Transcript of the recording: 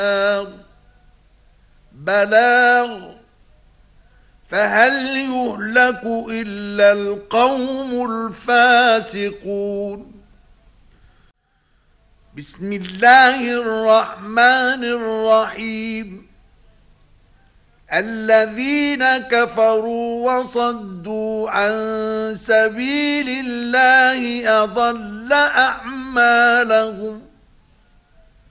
بلاغ فهل يهلك إلا القوم الفاسقون. بسم الله الرحمن الرحيم. الذين كفروا وصدوا عن سبيل الله أضل أعمالهم